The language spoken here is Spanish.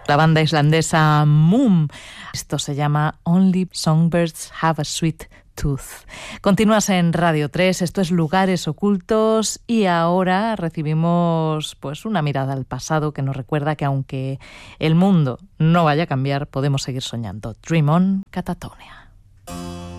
La banda islandesa Moom. Esto se llama Only Songbirds Have a Sweet Tooth. Continúas en Radio 3, esto es Lugares Ocultos y ahora recibimos pues una mirada al pasado que nos recuerda que aunque el mundo no vaya a cambiar, podemos seguir soñando. Dream on, Catatonia.